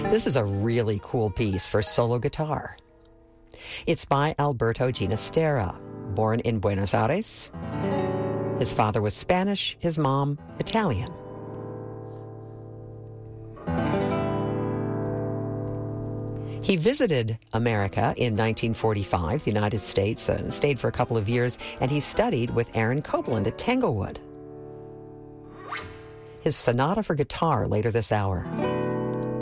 This is a really cool piece for solo guitar. It's by Alberto Ginastera, born in Buenos Aires. His father was Spanish, his mom Italian. He visited America in 1945, the United States, and stayed for a couple of years, and he studied with Aaron Copland at Tanglewood. His sonata for guitar later this hour.